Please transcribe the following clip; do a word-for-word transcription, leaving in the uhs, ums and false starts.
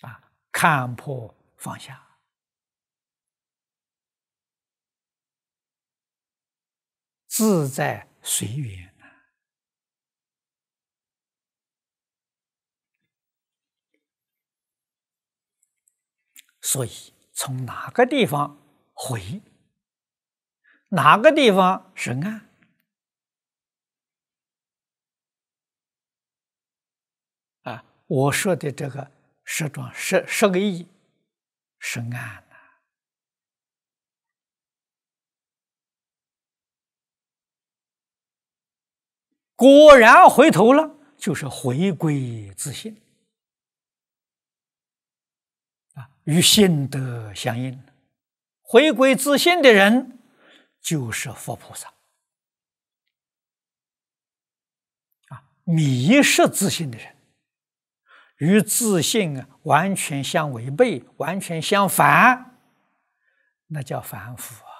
啊，看破放下。自在随缘呐、所以从哪个地方回，哪个地方是岸啊？我说的这个十桩十十个亿是岸呐、果然回头了，就是回归自性啊，与性德相应。回归自性的人，就是佛菩萨啊。迷失自性的人，与自性啊完全相违背，完全相反，那叫凡夫啊。